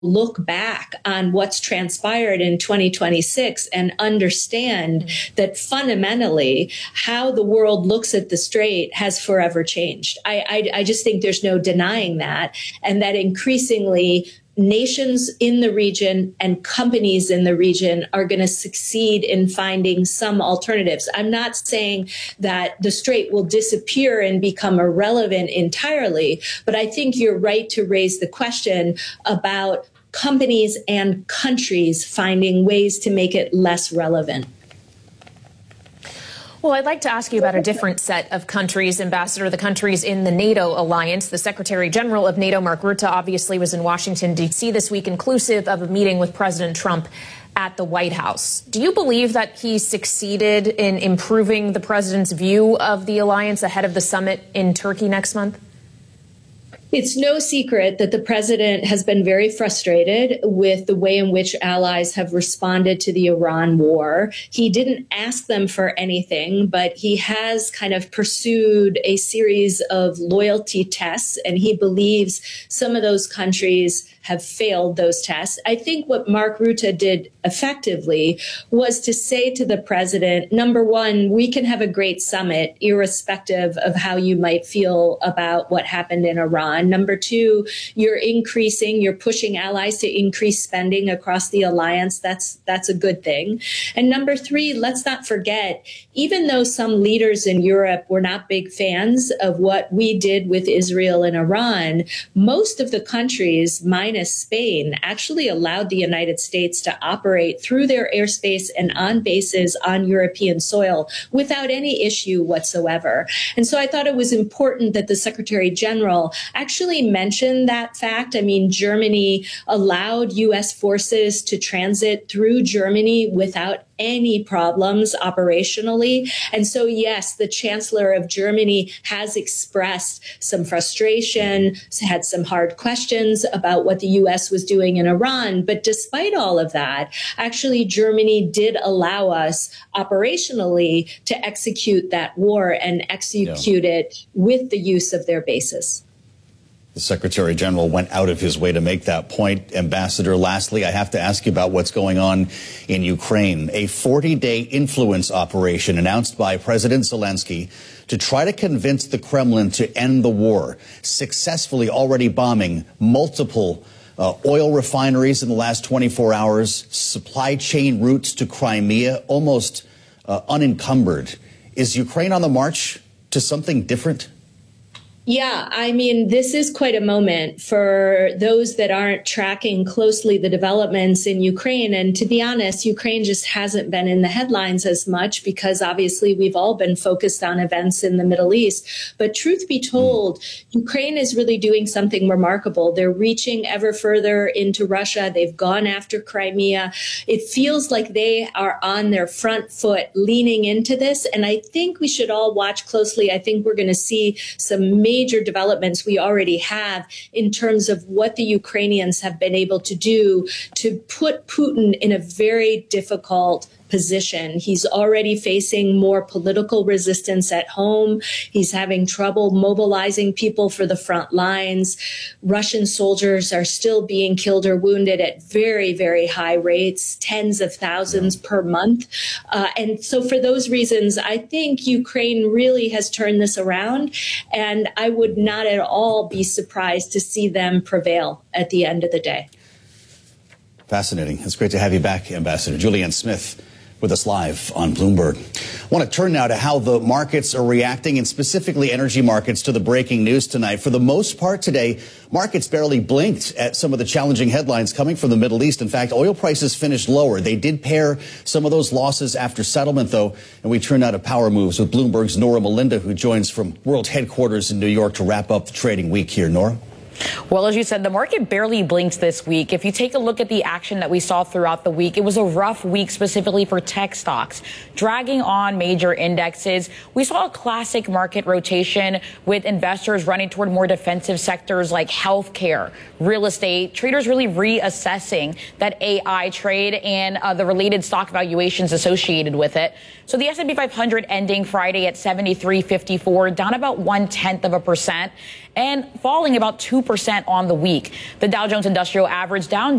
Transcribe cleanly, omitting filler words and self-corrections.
look back on what's transpired in 2026 and understand that fundamentally how the world looks at the Strait has forever changed. I just think there's no denying that, and that increasingly nations in the region and companies in the region are going to succeed in finding some alternatives. I'm not saying that the Strait will disappear and become irrelevant entirely, but I think you're right to raise the question about companies and countries finding ways to make it less relevant. Well, I'd like to ask you about a different set of countries, Ambassador, the countries in the NATO alliance. The Secretary General of NATO, Mark Rutte, obviously was in Washington, D.C. this week, inclusive of a meeting with President Trump at the White House. Do you believe that he succeeded in improving the president's view of the alliance ahead of the summit in Turkey next month? It's no secret that the president has been very frustrated with the way in which allies have responded to the Iran war. He didn't ask them for anything, but he has kind of pursued a series of loyalty tests, and he believes some of those countries have failed those tests. I think what Mark Rutte did effectively was to say to the president, number one, we can have a great summit irrespective of how you might feel about what happened in Iran. Number two, you're pushing allies to increase spending across the alliance. That's a good thing. And number three, let's not forget, even though some leaders in Europe were not big fans of what we did with Israel and Iran, most of the countries, minus Spain, actually allowed the United States to operate through their airspace and on bases on European soil without any issue whatsoever. And so I thought it was important that the Secretary General actually mentioned that fact. I mean, Germany allowed U.S. forces to transit through Germany without any problems operationally. And so, yes, the Chancellor of Germany has expressed some frustration, had some hard questions about what the U.S. was doing in Iran. But despite all of that, actually, Germany did allow us operationally to execute that war and execute it with the use of their bases. The Secretary General went out of his way to make that point. Ambassador, lastly, I have to ask you about what's going on in Ukraine. A 40-day influence operation announced by President Zelensky to try to convince the Kremlin to end the war, successfully already bombing multiple oil refineries in the last 24 hours, supply chain routes to Crimea almost unencumbered. Is Ukraine on the march to something different? Yeah, I mean, this is quite a moment for those that aren't tracking closely the developments in Ukraine. And to be honest, Ukraine just hasn't been in the headlines as much because obviously we've all been focused on events in the Middle East. But truth be told, Ukraine is really doing something remarkable. They're reaching ever further into Russia. They've gone after Crimea. It feels like they are on their front foot leaning into this. And I think we should all watch closely. I think we're going to see some major developments we already have in terms of what the Ukrainians have been able to do to put Putin in a very difficult position. He's already facing more political resistance at home. He's having trouble mobilizing people for the front lines. Russian soldiers are still being killed or wounded at very, very high rates, tens of thousands per month. And so for those reasons, I think Ukraine really has turned this around. And I would not at all be surprised to see them prevail at the end of the day. Fascinating. It's great to have you back, Ambassador. Julianne Smith with us live on Bloomberg. I want to turn now to how the markets are reacting, and specifically energy markets, to the breaking news tonight. For the most part today, markets barely blinked at some of the challenging headlines coming from the Middle East. In fact, oil prices finished lower. They did pair some of those losses after settlement, though, and we turn now to power moves with Bloomberg's Nora Melinda, who joins from world headquarters in New York to wrap up the trading week here. Nora? Well, as you said, the market barely blinked this week. If you take a look at the action that we saw throughout the week, it was a rough week specifically for tech stocks, dragging on major indexes. We saw a classic market rotation with investors running toward more defensive sectors like healthcare, real estate, traders really reassessing that AI trade and the related stock valuations associated with it. So the S&P 500 ending Friday at 73.54, down about 0.1% and falling about 2% 2% on the week. The Dow Jones Industrial Average down